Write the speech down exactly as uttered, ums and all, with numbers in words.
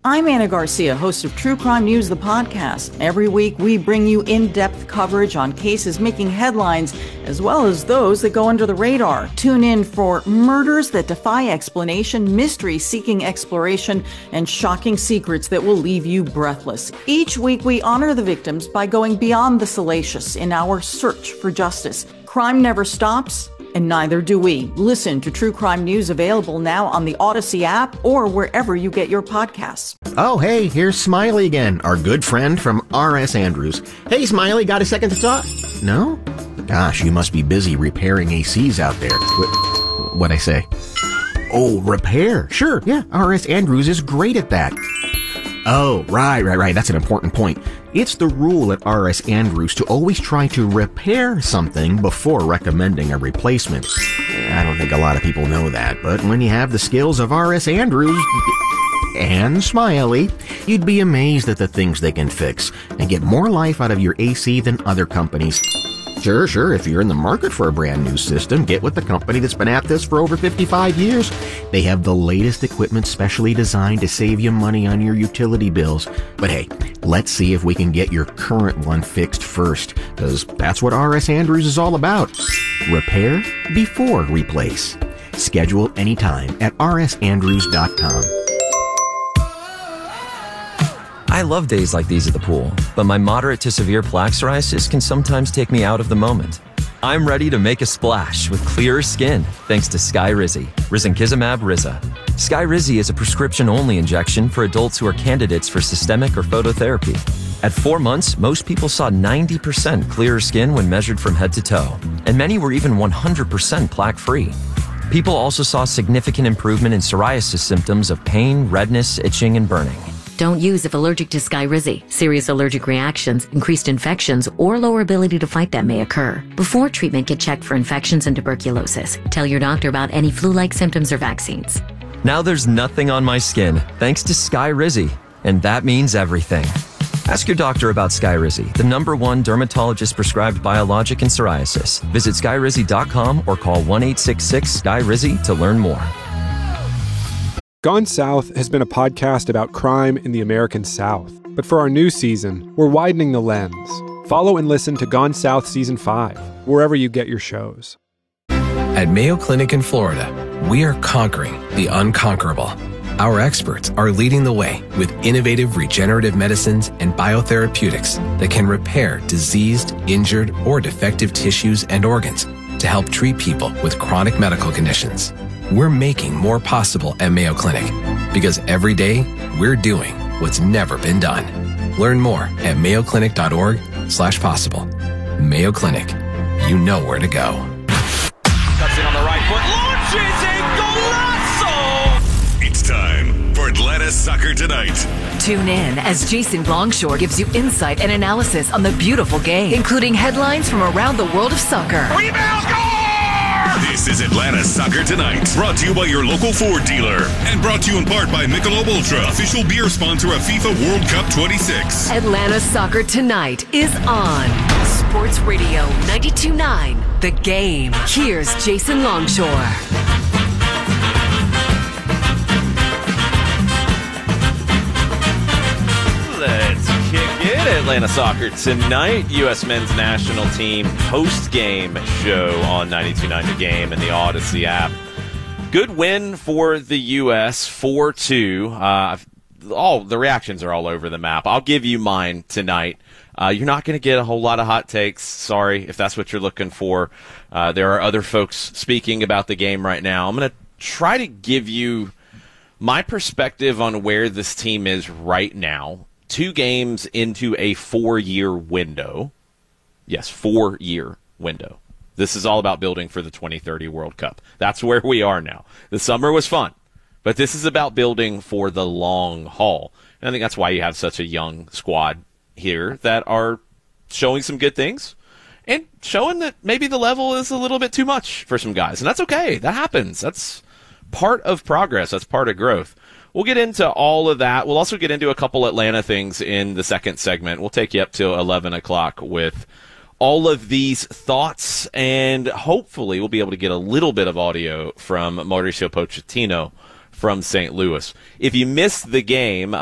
I'm Anna Garcia, host of True Crime News, the podcast. Every week, we bring you in-depth coverage on cases making headlines, as well as those that go under the radar. Tune in for murders that defy explanation, mysteries seeking exploration, and shocking secrets that will leave you breathless. Each week, we honor the victims by going beyond the salacious in our search for justice. Crime never stops, and neither do we. Listen to True Crime News, available now on the Odyssey app or wherever you get your podcasts. Oh, hey, here's Smiley again, our good friend from R S Andrews. Hey, Smiley, got a second to talk? No? Gosh, you must be busy repairing A Cs out there. What, what'd I say? Oh, repair. Sure, yeah, R S Andrews is great at that. Oh, right, right, right. That's an important point. It's the rule at R S Andrews to always try to repair something before recommending a replacement. I don't think a lot of people know that, but when you have the skills of R S Andrews and Smiley, you'd be amazed at the things they can fix and get more life out of your A C than other companies. Sure, sure, if you're in the market for a brand new system, get with the company that's been at this for over fifty-five years. They have the latest equipment specially designed to save you money on your utility bills. But hey, let's see if we can get your current one fixed first, because that's what R S Andrews is all about. Repair before replace. Schedule anytime at r s andrews dot com. I love days like these at the pool, but my moderate to severe plaque psoriasis can sometimes take me out of the moment. I'm ready to make a splash with clearer skin thanks to Skyrizi, risankizumab Riza. Skyrizi is a prescription-only injection for adults who are candidates for systemic or phototherapy. At four months, most people saw ninety percent clearer skin when measured from head to toe, and many were even one hundred percent plaque-free. People also saw significant improvement in psoriasis symptoms of pain, redness, itching, and burning. Don't use if allergic to Skyrizi. Serious allergic reactions, increased infections, or lower ability to fight them may occur. Before treatment, get checked for infections and tuberculosis. Tell your doctor about any flu-like symptoms or vaccines. Now there's nothing on my skin, thanks to Skyrizi, and that means everything. Ask your doctor about Skyrizi, the number one dermatologist-prescribed biologic in psoriasis. Visit skyrizi dot com or call one eight six six Sky Rizi to learn more. Gone South has been a podcast about crime in the American South. But for our new season, we're widening the lens. Follow and listen to Gone South Season five, wherever you get your shows. At Mayo Clinic in Florida, we are conquering the unconquerable. Our experts are leading the way with innovative regenerative medicines and biotherapeutics that can repair diseased, injured, or defective tissues and organs to help treat people with chronic medical conditions. We're making more possible at Mayo Clinic because every day we're doing what's never been done. Learn more at mayo clinic dot org slash possible. Mayo Clinic, you know where to go. Cuts in on the right foot, launches a golazo! It's time for Atlanta Soccer Tonight. Tune in as Jason Longshore gives you insight and analysis on the beautiful game, including headlines from around the world of soccer. Rebound, score! This is Atlanta Soccer Tonight, brought to you by your local Ford dealer, and brought to you in part by Michelob Ultra, official beer sponsor of FIFA World Cup twenty-six. Atlanta Soccer Tonight is on Sports Radio ninety-two point nine, The Game. Here's Jason Longshore. Let's kick it. Atlanta Soccer Tonight, U S men's national team post-game show on ninety-two point nine The Game and the Odyssey app. Good win for the U S, four two. Uh, all the reactions are all over the map. I'll give you mine tonight. Uh, you're not going to get a whole lot of hot takes. Sorry if that's what you're looking for. Uh, there are other folks speaking about the game right now. I'm going to try to give you my perspective on where this team is right now. Two games into a four-year window. Yes, four-year window. This is all about building for the twenty thirty World Cup. That's where we are now. The summer was fun, but this is about building for the long haul. And I think that's why you have such a young squad here that are showing some good things and showing that maybe the level is a little bit too much for some guys. And that's okay. That happens. That's part of progress. That's part of growth. We'll get into all of that. We'll also get into a couple Atlanta things in the second segment. We'll take you up till eleven o'clock with all of these thoughts, and hopefully we'll be able to get a little bit of audio from Mauricio Pochettino from Saint Louis. If you missed the game, uh,